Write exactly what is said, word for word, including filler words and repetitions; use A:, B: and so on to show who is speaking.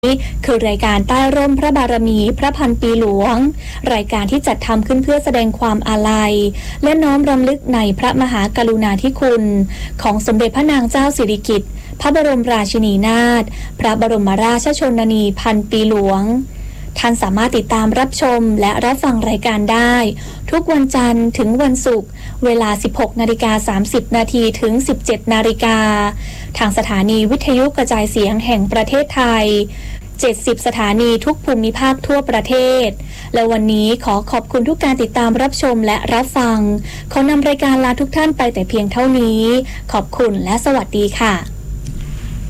A: คือรายการใต้ร่มพระบารมีพระพันปีหลวงรายการที่จัดทำขึ้นเพื่อแสดงความอาลัยและน้อมรำลึกในพระมหากรุณาธิคุณของสมเด็จพระนางเจ้าสิริกิติ์พระบรมราชินีนาถพระบรมราชชนนีพันปีหลวงท่านสามารถติดตามรับชมและรับฟังรายการได้ทุกวันจันทร์ถึงวันศุกร์เวลา สิบหกนาฬิกาสามสิบนาที ถึง สิบเจ็ดนาฬิกาทางสถานีวิทยุกระจายเสียงแห่งประเทศไทยเจ็ดสิบสถานีทุกภูมิภาคทั่วประเทศและวันนี้ขอขอบคุณทุกการติดตามรับชมและรับฟังขอนำรายการลาทุกท่านไปแต่เพียงเท่านี้ขอบคุณและสวัสดีค่ะ